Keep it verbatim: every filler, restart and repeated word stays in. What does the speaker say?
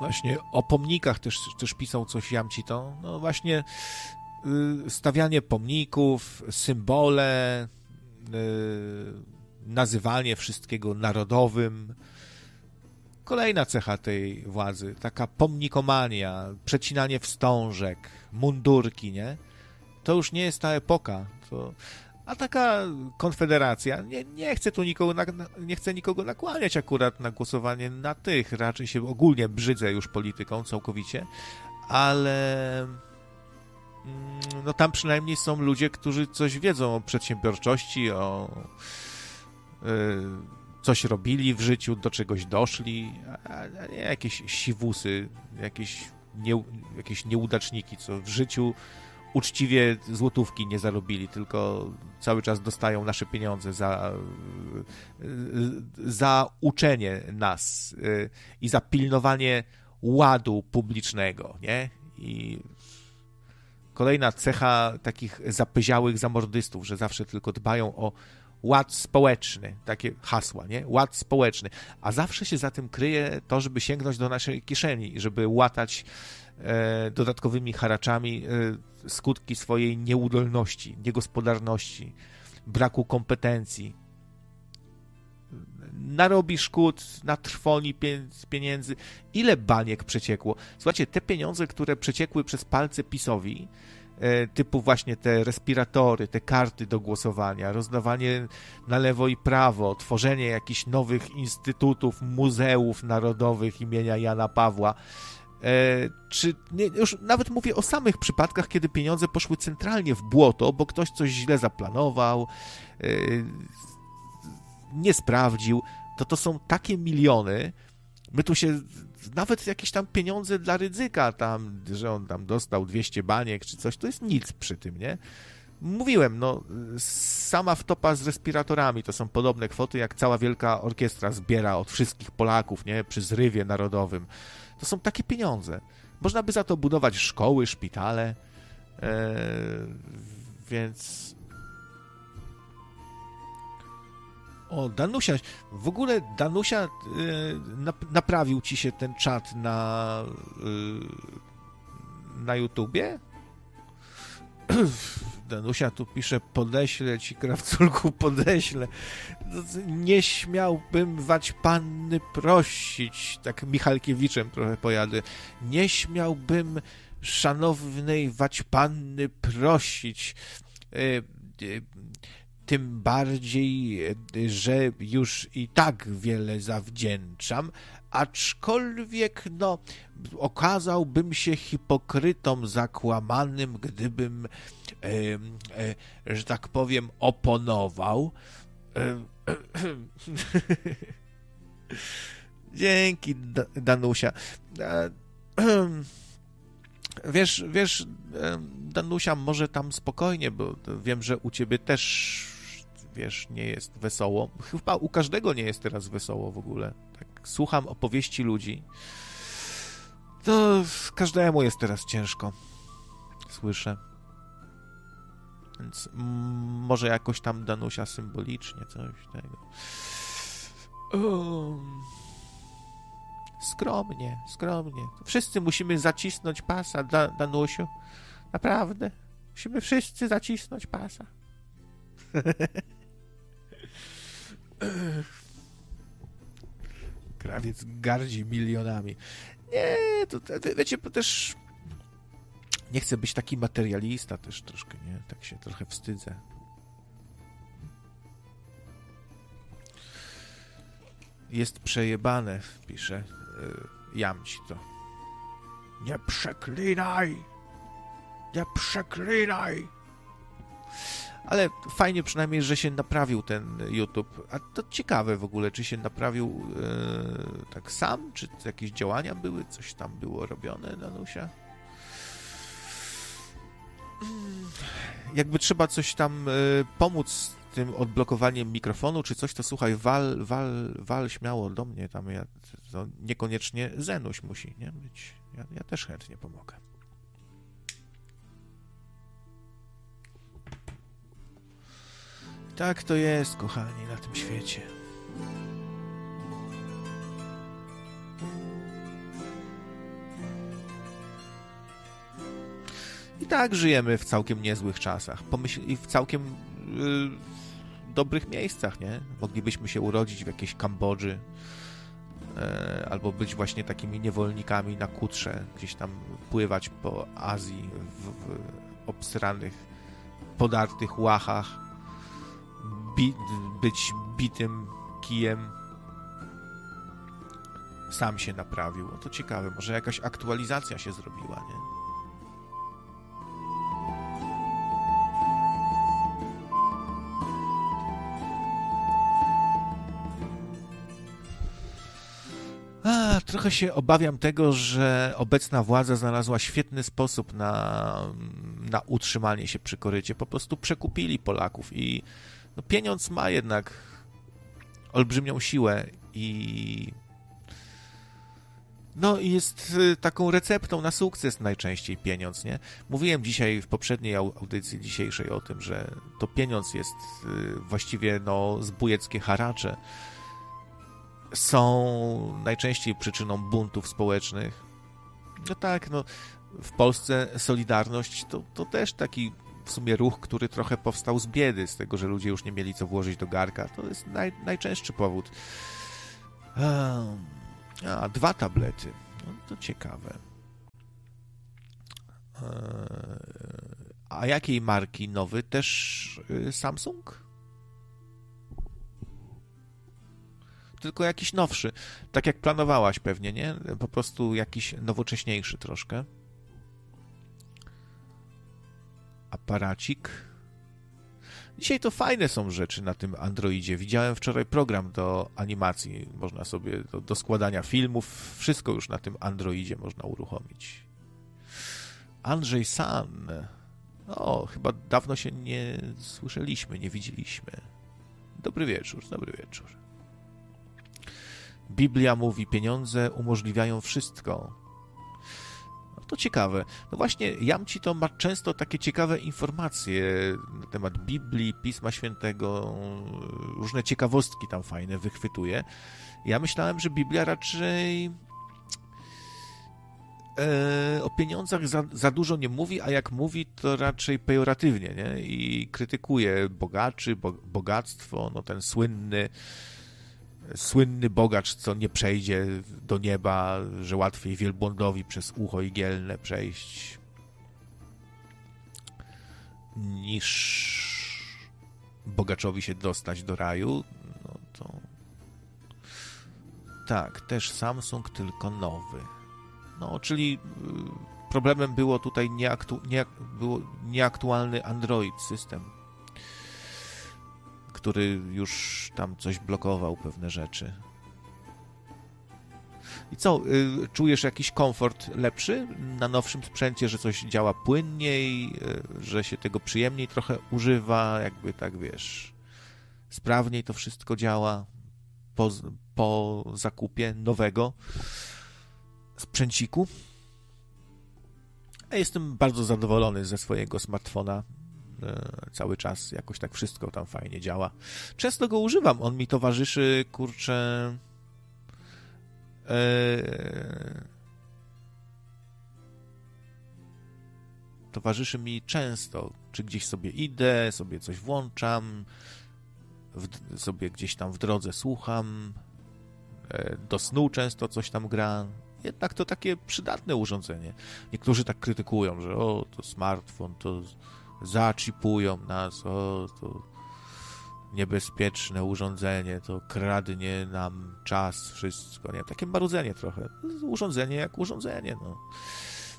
Właśnie o pomnikach też, też pisał coś Jamci to. No właśnie y, stawianie pomników, symbole, y, nazywanie wszystkiego narodowym. Kolejna cecha tej władzy, taka pomnikomania, przecinanie wstążek, mundurki, nie? To już nie jest ta epoka. To... A taka konfederacja, nie, nie chcę tu nikogo, na, nie chcę nikogo nakłaniać akurat na głosowanie na tych, raczej się ogólnie brzydzę już polityką całkowicie, ale no tam przynajmniej są ludzie, którzy coś wiedzą o przedsiębiorczości, o y, coś robili w życiu, do czegoś doszli, a nie jakieś siwusy, jakieś, nie, jakieś nieudaczniki, co w życiu uczciwie złotówki nie zarobili, tylko cały czas dostają nasze pieniądze za, za uczenie nas i za pilnowanie ładu publicznego, nie? I kolejna cecha takich zapyziałych zamordystów, że zawsze tylko dbają o ład społeczny, takie hasła, nie? Ład społeczny, a zawsze się za tym kryje to, żeby sięgnąć do naszej kieszeni, żeby łatać e, dodatkowymi haraczami e, skutki swojej nieudolności, niegospodarności, braku kompetencji. Narobi szkód, natrwoni pieniędzy. Ile baniek przeciekło? Słuchajcie, te pieniądze, które przeciekły przez palce PiS-owi, typu właśnie te respiratory, te karty do głosowania, rozdawanie na lewo i prawo, tworzenie jakichś nowych instytutów, muzeów narodowych imienia Jana Pawła, czy nie, już nawet mówię o samych przypadkach, kiedy pieniądze poszły centralnie w błoto, bo ktoś coś źle zaplanował, nie sprawdził, to to są takie miliony. My tu się, nawet jakieś tam pieniądze dla Rydzyka, tam, że on tam dostał dwieście baniek czy coś, to jest nic przy tym, nie? Mówiłem, no, sama wtopa z respiratorami to są podobne kwoty, jak cała wielka orkiestra zbiera od wszystkich Polaków, nie? Przy zrywie narodowym. To są takie pieniądze. Można by za to budować szkoły, szpitale, e, więc... O, Danusia, w ogóle Danusia, y, naprawił ci się ten czat na y, na YouTubie? Danusia tu pisze, podeślę ci, krawculku, podeślę. Nie śmiałbym wać panny prosić, tak Michalkiewiczem trochę pojadę. Nie śmiałbym szanownej wać panny prosić. Y, y, Tym bardziej, że już i tak wiele zawdzięczam, aczkolwiek, no, okazałbym się hipokrytą zakłamanym, gdybym, e, e, że tak powiem, oponował. E, Dzięki, Danusia. E, wiesz, wiesz, Danusia, może tam spokojnie, bo wiem, że u ciebie też, wiesz, nie jest wesoło. Chyba u każdego nie jest teraz wesoło w ogóle. Tak słucham opowieści ludzi. To każdemu jest teraz ciężko. Słyszę. Więc m- może jakoś tam Danusia symbolicznie coś tego. Um. Skromnie, skromnie. Wszyscy musimy zacisnąć pasa, da- Danusiu. Naprawdę. Musimy wszyscy zacisnąć pasa. Krawiec gardzi milionami. Nie, to, to wiecie, bo też nie chcę być taki materialista też troszkę, nie? Tak się trochę wstydzę. Jest przejebane, pisze yy, Jamci to. Nie przeklinaj! Nie przeklinaj! Ale fajnie przynajmniej, że się naprawił ten YouTube. A to ciekawe w ogóle, czy się naprawił yy, tak sam, czy jakieś działania były, coś tam było robione, Danusia? Jakby trzeba coś tam yy, pomóc z tym odblokowaniem mikrofonu, czy coś, to słuchaj, wal, wal, wal śmiało do mnie, tam ja, to niekoniecznie Zenuś musi, nie, być. Ja, ja też chętnie pomogę. Tak to jest, kochani, na tym świecie. I tak żyjemy w całkiem niezłych czasach. Pomyśl... I w całkiem yy, dobrych miejscach, nie? Moglibyśmy się urodzić w jakiejś Kambodży, yy, albo być właśnie takimi niewolnikami na kutrze, gdzieś tam pływać po Azji w, w obsranych, podartych łachach, bi... być bitym kijem. Sam się naprawił. No to ciekawe, może jakaś aktualizacja się zrobiła, nie? A, trochę się obawiam tego, że obecna władza znalazła świetny sposób na, na utrzymanie się przy korycie. Po prostu przekupili Polaków i no, pieniądz ma jednak olbrzymią siłę i no i jest taką receptą na sukces najczęściej pieniądz, nie? Mówiłem dzisiaj w poprzedniej audycji dzisiejszej o tym, że to pieniądz jest właściwie no zbójeckie haracze. Są najczęściej przyczyną buntów społecznych. No tak, no w Polsce Solidarność to, to też taki w sumie ruch, który trochę powstał z biedy, z tego, że ludzie już nie mieli co włożyć do garka. To jest naj, najczęstszy powód. A, dwa tablety. No, to ciekawe. A jakiej marki nowy? Też Samsung? Tylko jakiś nowszy. Tak jak planowałaś pewnie, nie? Po prostu jakiś nowocześniejszy troszkę. Aparacik. Dzisiaj to fajne są rzeczy na tym Androidzie. Widziałem wczoraj program do animacji. Można sobie do, do składania filmów. Wszystko już na tym Androidzie można uruchomić. Andrzej San. O, chyba dawno się nie słyszeliśmy, nie widzieliśmy. Dobry wieczór, dobry wieczór. Biblia mówi, pieniądze umożliwiają wszystko. No to ciekawe. No właśnie, Jamci to ma często takie ciekawe informacje na temat Biblii, Pisma Świętego, różne ciekawostki tam fajne wychwytuje. Ja myślałem, że Biblia raczej e, o pieniądzach za, za dużo nie mówi, a jak mówi, to raczej pejoratywnie, nie? I krytykuje bogaczy, bo, bogactwo, no ten słynny Słynny bogacz, co nie przejdzie do nieba, że łatwiej wielbłądowi przez ucho igielne przejść niż bogaczowi się dostać do raju. No to tak, też Samsung, tylko nowy. No, czyli problemem było tutaj nieaktu... nie... było nieaktualny Android system, który już tam coś blokował, pewne rzeczy. I co, y, czujesz jakiś komfort lepszy na nowszym sprzęcie, że coś działa płynniej, y, że się tego przyjemniej trochę używa, jakby tak, wiesz, sprawniej to wszystko działa po, po zakupie nowego sprzęciku? Ja jestem bardzo zadowolony ze swojego smartfona. Cały czas jakoś tak wszystko tam fajnie działa. Często go używam, on mi towarzyszy, kurczę... Ee... Towarzyszy mi często, czy gdzieś sobie idę, sobie coś włączam, w, sobie gdzieś tam w drodze słucham, e, do snu często coś tam gra. Jednak to takie przydatne urządzenie. Niektórzy tak krytykują, że o, to smartfon, to zaczipują nas, o, to niebezpieczne urządzenie, to kradnie nam czas, wszystko, nie? Takie marudzenie trochę. Urządzenie jak urządzenie, no.